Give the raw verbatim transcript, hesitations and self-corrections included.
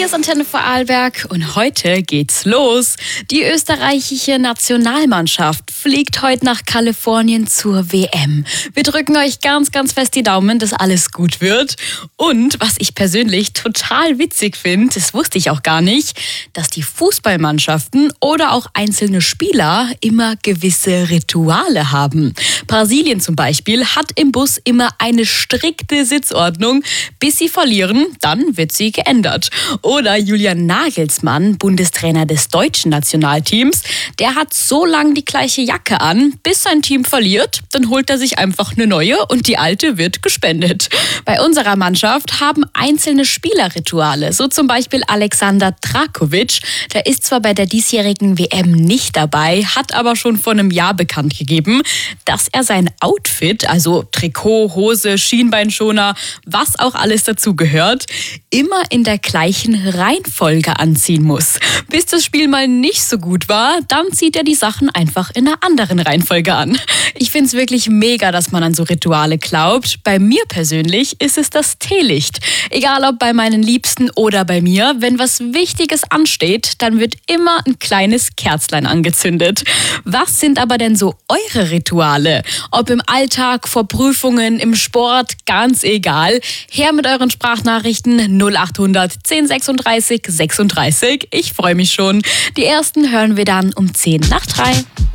Hier ist Antenne Vorarlberg und heute geht's los. Die österreichische Nationalmannschaft fliegt heute nach Kalifornien zur W M. Wir drücken euch ganz, ganz fest die Daumen, dass alles gut wird. Und was ich persönlich total witzig finde, das wusste ich auch gar nicht, dass die Fußballmannschaften oder auch einzelne Spieler immer gewisse Rituale haben. Brasilien zum Beispiel hat im Bus immer eine strikte Sitzordnung. Bis sie verlieren, dann wird sie geändert. Oder Julian Nagelsmann, Bundestrainer des deutschen Nationalteams, der hat so lange die gleiche Jacke an, bis sein Team verliert. Dann holt er sich einfach eine neue und die alte wird gespendet. Bei unserer Mannschaft haben einzelne Spieler Rituale. So zum Beispiel Alexander Trakovic. Der ist zwar bei der diesjährigen W M nicht dabei, hat aber schon vor einem Jahr bekannt gegeben, dass er sein Outfit, also Trikot, Hose, Schienbeinschoner, was auch alles dazugehört, immer in der gleichen Reihenfolge anziehen muss. Bis das Spiel mal nicht so gut war, dann zieht er die Sachen einfach in einer anderen Reihenfolge an. Ich finde es wirklich mega, dass man an so Rituale glaubt. Bei mir persönlich ist es das Teelicht. Egal ob bei meinen Liebsten oder bei mir, wenn was Wichtiges ansteht, dann wird immer ein kleines Kerzlein angezündet. Was sind aber denn so eure Rituale? Ob im Alltag, vor Prüfungen, im Sport, ganz egal. Her mit euren Sprachnachrichten null achthundert zehn sechsunddreißig sechsunddreißig. Ich freue mich schon. Die ersten hören wir dann um zehn nach drei.